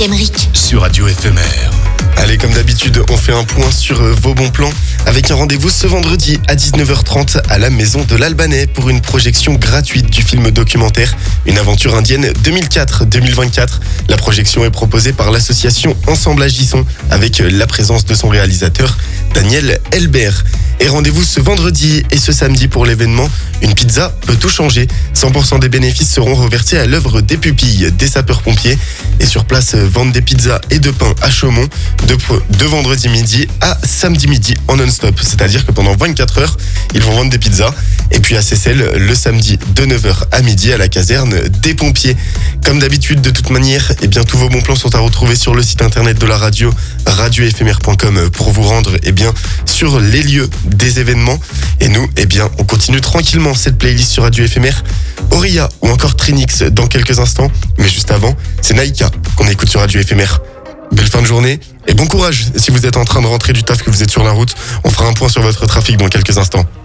Emeric. Sur Radio Éphémère. Allez, comme d'habitude, on fait un point sur vos bons plans avec un rendez-vous ce vendredi à 19h30 à la Maison de l'Albanais pour une projection gratuite du film documentaire Une aventure indienne 2004-2024. La projection est proposée par l'association Ensemble Agissons avec la présence de son réalisateur Daniel Elbert. Et rendez-vous ce vendredi et ce samedi pour l'événement Une pizza peut tout changer. 100% des bénéfices seront reversés à l'œuvre des pupilles des sapeurs-pompiers. Et sur place, vente des pizzas et de pain à Chaumont de vendredi midi à samedi midi en non-stop. C'est-à-dire que pendant 24 heures, ils vont vendre des pizzas. Et puis à Seyssel, le samedi de 9h à midi à la caserne des pompiers. Comme d'habitude, de toute manière, tous vos bons plans sont à retrouver sur le site internet de la radio, radioéphémère.com, pour vous rendre sur les lieux des événements. Et nous, on continue tranquillement cette playlist sur Radio Éphémère. Auria ou encore Trinix dans quelques instants. Mais juste avant, c'est Naïka qu'on écoute sur Radio Éphémère. Belle fin de journée et bon courage si vous êtes en train de rentrer du taf, que vous êtes sur la route. On fera un point sur votre trafic dans quelques instants.